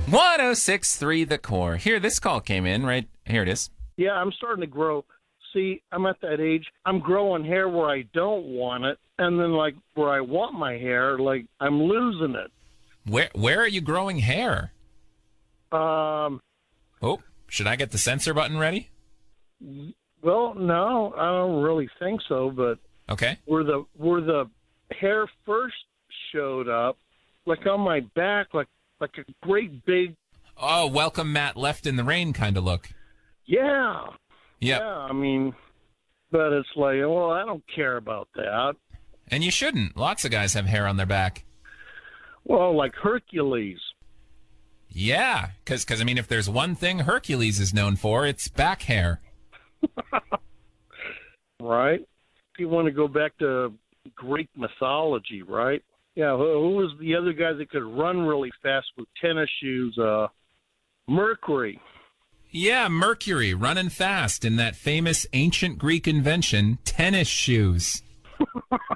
1063 The Core. Here, this call came in, right? Here it is. Yeah, I'm starting to grow. See, I'm at that age. I'm growing hair where I don't want it, and then like where I want my hair, like I'm losing it. Where are you growing hair? Um, Oh, should I get the censor button ready? well, no, I don't really think so, but Okay. where the hair first showed up, like on my back, like a great big, Oh, welcome Matt left in the rain kind of look. yeah. Yep. Yeah, I mean, but it's like, well, I don't care about that. And you shouldn't. Lots of guys have hair on their back. Well, like Hercules. Yeah, because I mean, if there's one thing Hercules is known for, it's back hair. Right? If you want to go back to Greek mythology, right? Yeah, who was the other guy that could run really fast with tennis shoes? Mercury. Yeah, Mercury running fast in that famous ancient Greek invention, tennis shoes.